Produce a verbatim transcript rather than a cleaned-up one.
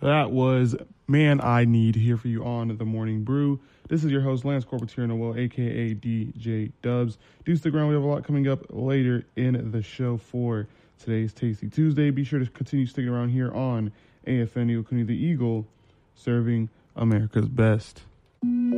That was Man I Need here for you on The Morning Brew. This is your host, Lance Corpatino Noel, a k a. D J Dubs. Do stick around. We have a lot coming up later in the show for today's Tasty Tuesday. Be sure to continue sticking around here on A F N Eagle County, the Eagle, serving America's best.